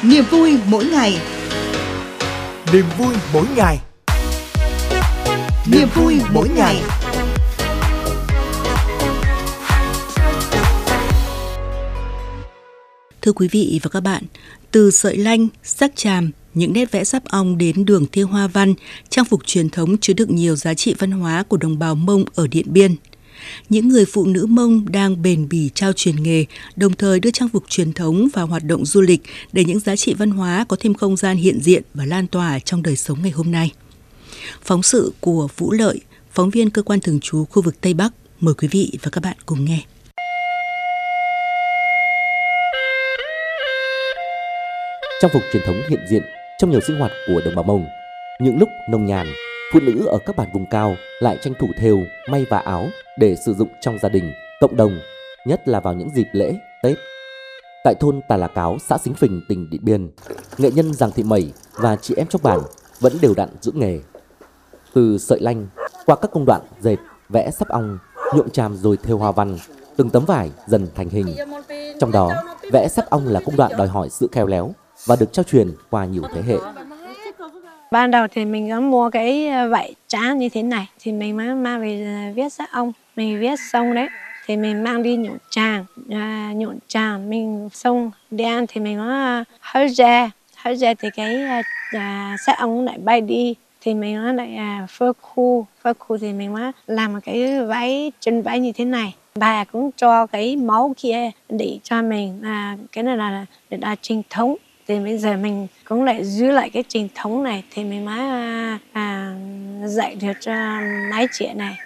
Niềm vui mỗi ngày. Niềm vui mỗi ngày. Niềm vui mỗi ngày. Thưa quý vị và các bạn, từ sợi lanh, sắc chàm, những nét vẽ sáp ong đến đường thêu hoa văn, trang phục truyền thống chứa đựng nhiều giá trị văn hóa của đồng bào Mông ở Điện Biên. Những người phụ nữ Mông đang bền bỉ trao truyền nghề, đồng thời đưa trang phục truyền thống vào hoạt động du lịch để những giá trị văn hóa có thêm không gian hiện diện và lan tỏa trong đời sống ngày hôm nay. Phóng sự của Vũ Lợi, phóng viên cơ quan thường trú khu vực Tây Bắc, mời quý vị và các bạn cùng nghe. Trang phục truyền thống hiện diện trong nhiều sinh hoạt của đồng bào Mông. Những lúc nông nhàn, phụ nữ ở các bản vùng cao lại tranh thủ thêu, may vá áo để sử dụng trong gia đình, cộng đồng, nhất là vào những dịp lễ, Tết. Tại thôn Tà Là Cáo, xã Xính Phình, tỉnh Điện Biên, nghệ nhân Giàng Thị Mẩy và chị em trong bản vẫn đều đặn giữ nghề. Từ sợi lanh qua các công đoạn dệt, vẽ sáp ong, nhuộm chàm rồi thêu hoa văn, từng tấm vải dần thành hình. Trong đó, vẽ sáp ong là công đoạn đòi hỏi sự khéo léo và được trao truyền qua nhiều thế hệ. Ban đầu thì mình có mua cái vải trắng như thế này thì mình mới mang về viết sáp ong. Mình viết xong đấy thì mình mang đi nhuộm tràm mình xong đen thì mình có hớt ra thì cái sáp ong lại bay đi thì mình nó lại phơ khu thì mình mới làm một cái váy chân váy như thế này. Bà cũng cho cái máu kia để cho mình cái này là truyền thống. Thì bây giờ mình cũng lại giữ lại cái truyền thống này thì mình mới dạy được cho lái trẻ này.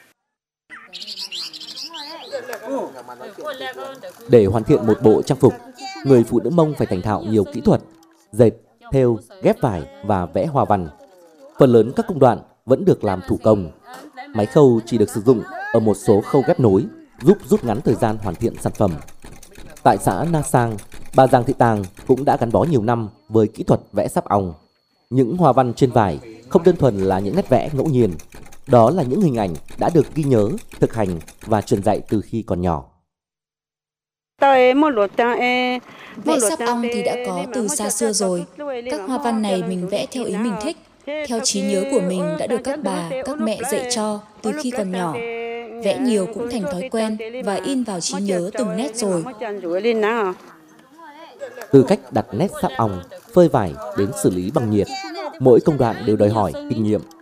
Để hoàn thiện một bộ trang phục, người phụ nữ Mông phải thành thạo nhiều kỹ thuật, dệt, thêu, ghép vải và vẽ hoa văn. Phần lớn các công đoạn vẫn được làm thủ công. Máy khâu chỉ được sử dụng ở một số khâu ghép nối, giúp rút ngắn thời gian hoàn thiện sản phẩm. Tại xã Na Sang, bà Giàng Thị Tàng cũng đã gắn bó nhiều năm với kỹ thuật vẽ sáp ong. Những hoa văn trên vải không đơn thuần là những nét vẽ ngẫu nhiên. Đó là những hình ảnh đã được ghi nhớ, thực hành và truyền dạy từ khi còn nhỏ. Vẽ sáp ong thì đã có từ xa xưa rồi. Các hoa văn này mình vẽ theo ý mình thích, theo trí nhớ của mình đã được các bà, các mẹ dạy cho từ khi còn nhỏ. Vẽ nhiều cũng thành thói quen và in vào trí nhớ từng nét rồi. Từ cách đặt nét sáp ong, phơi vải đến xử lý bằng nhiệt, mỗi công đoạn đều đòi hỏi kinh nghiệm,